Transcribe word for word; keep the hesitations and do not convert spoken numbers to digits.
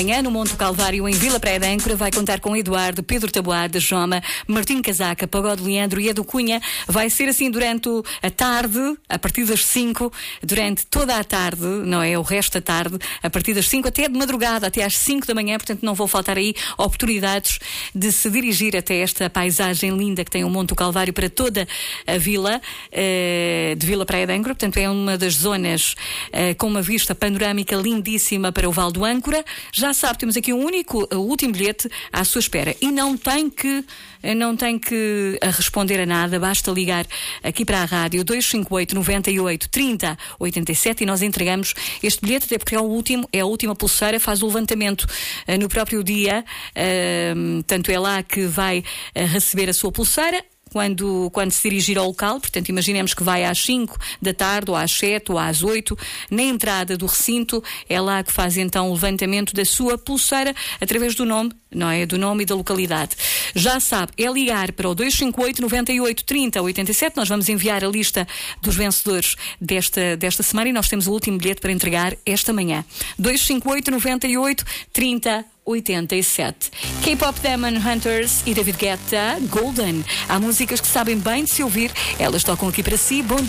Amanhã, no Monte Calvário, em Vila Praia de Âncora, vai contar com Eduardo, Pedro Taboada, Joma, Martim Casaca, Pagode Leandro e Edu Cunha. Vai ser assim durante a tarde, a partir das cinco, durante toda a tarde, não é? O resto da tarde, a partir das cinco até de madrugada, até às cinco da manhã, portanto não vão faltar aí oportunidades de se dirigir até esta paisagem linda que tem o Monte Calvário para toda a vila, eh, de Vila Praia de Âncora. Portanto, é uma das zonas eh, com uma vista panorâmica lindíssima para o Val do Âncora. Já sabe, temos aqui um único, o último bilhete à sua espera. E não tem que, não tem que responder a nada, basta ligar aqui para a rádio dois cinco oito, nove oito, três zero, oito sete e nós entregamos este bilhete, até porque é o último, é a última pulseira, faz o levantamento uh, no próprio dia, uh, tanto é lá que vai uh, receber a sua pulseira. Quando, quando se dirigir ao local, portanto, imaginemos que vai às cinco da tarde, ou às sete, ou às oito, na entrada do recinto, é lá que faz então o levantamento da sua pulseira, através do nome, não é? Do nome e da localidade. Já sabe, é ligar para o dois cinco oito, nove oito, três zero, oito sete, nós vamos enviar a lista dos vencedores desta, desta semana e nós temos o último bilhete para entregar esta manhã. dois cinco oito, nove oito, três zero, oitenta e sete. K-Pop Demon Hunters e David Guetta, Golden. Há músicas que sabem bem de se ouvir, elas tocam aqui para si. Bom dia.